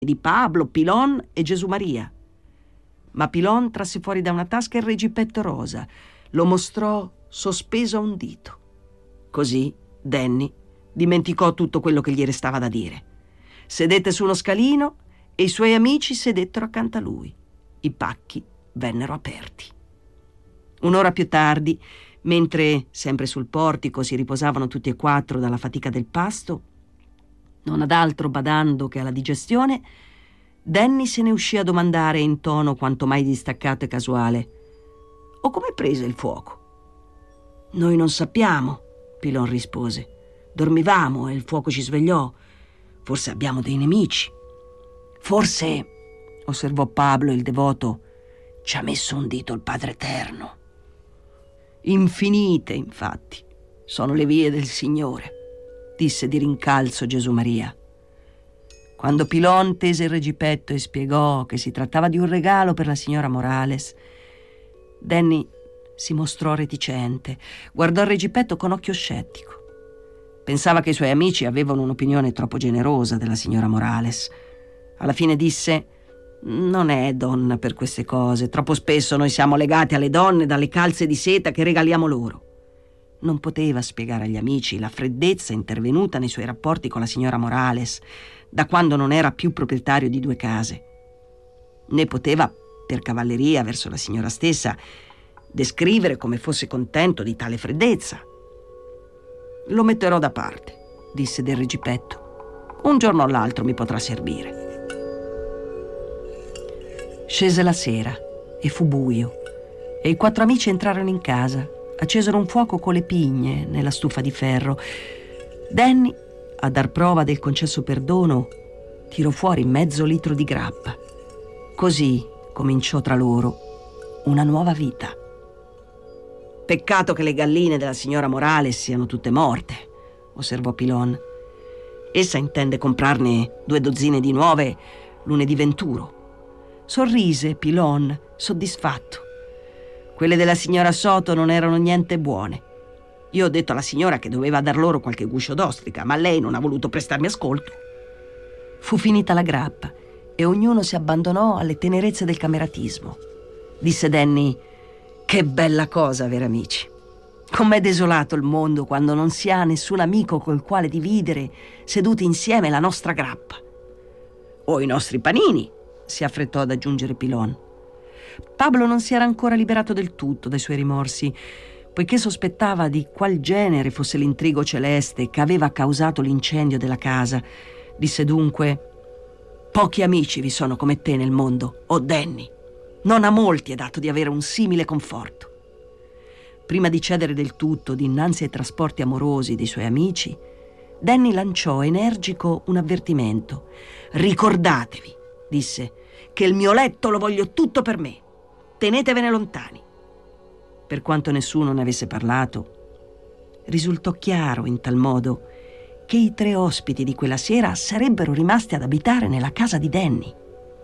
di Pablo, Pilon e Gesù Maria. Ma Pilon trasse fuori da una tasca il regipetto rosa, lo mostrò sospeso a un dito. Così Danny dimenticò tutto quello che gli restava da dire. Sedette su uno scalino e i suoi amici sedettero accanto a lui. I pacchi vennero aperti. Un'ora più tardi, mentre sempre sul portico si riposavano tutti e quattro dalla fatica del pasto, non ad altro badando che alla digestione, Danny se ne uscì a domandare in tono quanto mai distaccato e casuale: «O come prese il fuoco?» «Noi non sappiamo», Pilon rispose. «Dormivamo e il fuoco ci svegliò. Forse abbiamo dei nemici». «Forse», osservò Pablo il devoto, «ci ha messo un dito il Padre Eterno». «Infinite, infatti, sono le vie del Signore», disse di rincalzo Gesù Maria. Quando Pilon tese il regipetto e spiegò che si trattava di un regalo per la signora Morales, Danny si mostrò reticente, guardò il regipetto con occhio scettico. Pensava che i suoi amici avevano un'opinione troppo generosa della signora Morales. Alla fine disse: «Non è donna per queste cose. Troppo spesso noi siamo legati alle donne dalle calze di seta che regaliamo loro». Non poteva spiegare agli amici la freddezza intervenuta nei suoi rapporti con la signora Morales da quando non era più proprietario di 2 case. Né poteva, per cavalleria verso la signora stessa, descrivere come fosse contento di tale freddezza. «Lo metterò da parte», disse del regipetto. «Un giorno o l'altro mi potrà servire». Scese la sera e fu buio e i 4 amici entrarono in casa. Accesero un fuoco con le pigne nella stufa di ferro. Danny, a dar prova del concesso perdono, tirò fuori mezzo litro di grappa. Così cominciò tra loro una nuova vita. «Peccato che le galline della signora Morales siano tutte morte», osservò Pilon. «Essa intende comprarne 2 dozzine di nuove lunedì 21. Sorrise Pilon, soddisfatto. Quelle della signora Soto non erano niente buone. Io ho detto alla signora che doveva dar loro qualche guscio d'ostrica, ma lei non ha voluto prestarmi ascolto». Fu finita la grappa e ognuno si abbandonò alle tenerezze del cameratismo. Disse Danny: «Che bella cosa avere amici. Com'è desolato il mondo quando non si ha nessun amico col quale dividere seduti insieme la nostra grappa». «O i nostri panini», si affrettò ad aggiungere Pilon. Pablo non si era ancora liberato del tutto dai suoi rimorsi, poiché sospettava di qual genere fosse l'intrigo celeste che aveva causato l'incendio della casa. Disse dunque: «Pochi amici vi sono come te nel mondo, o Danny. Non a molti è dato di avere un simile conforto». Prima di cedere del tutto dinanzi ai trasporti amorosi dei suoi amici, Danny lanciò energico un avvertimento. «Ricordatevi», disse, «che il mio letto lo voglio tutto per me. Tenetevene lontani». Per quanto nessuno ne avesse parlato, risultò chiaro in tal modo che i 3 ospiti di quella sera sarebbero rimasti ad abitare nella casa di Danny.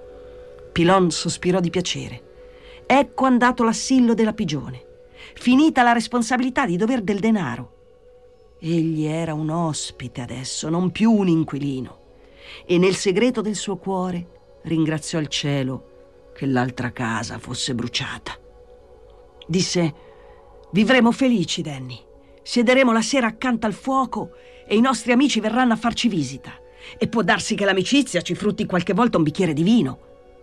Pilon sospirò di piacere. Ecco andato l'assillo della pigione. Finita la responsabilità di dover del denaro. Egli era un ospite adesso, non più un inquilino. E nel segreto del suo cuore ringraziò il cielo che l'altra casa fosse bruciata. Disse: «Vivremo felici, Danny. Siederemo la sera accanto al fuoco e i nostri amici verranno a farci visita. E può darsi che l'amicizia ci frutti qualche volta un bicchiere di vino».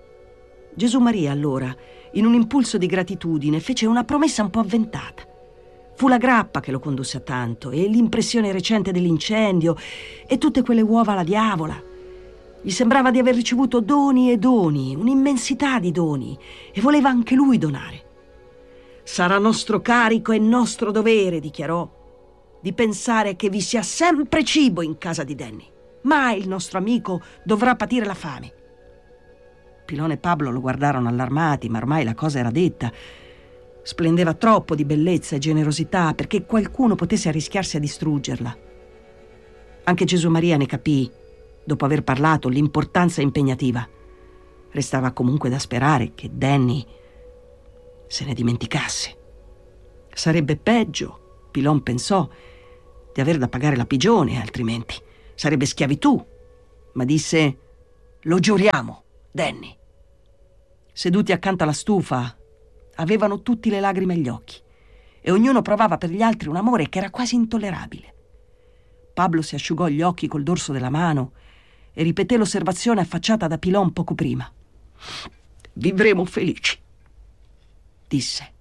Gesù Maria allora, in un impulso di gratitudine, fece una promessa un po' avventata. Fu la grappa che lo condusse a tanto, e l'impressione recente dell'incendio, e tutte quelle uova alla diavola. Gli sembrava di aver ricevuto doni e doni, un'immensità di doni, e voleva anche lui donare. «Sarà nostro carico e nostro dovere», dichiarò, «di pensare che vi sia sempre cibo in casa di Danny. Mai il nostro amico dovrà patire la fame». Pilon e Pablo lo guardarono allarmati, ma ormai la cosa era detta. Splendeva troppo di bellezza e generosità perché qualcuno potesse arrischiarsi a distruggerla. Anche Gesù Maria ne capì, dopo aver parlato, l'importanza impegnativa. Restava comunque da sperare che Danny se ne dimenticasse. Sarebbe peggio, Pilon pensò, di aver da pagare la pigione, altrimenti sarebbe schiavitù. Ma disse: Lo giuriamo, Danny. Seduti accanto alla stufa, avevano tutti le lacrime agli occhi e ognuno provava per gli altri un amore che era quasi intollerabile. Pablo si asciugò gli occhi col dorso della mano e ripeté l'osservazione affacciata da Pilon poco prima. «Vivremo felici», disse.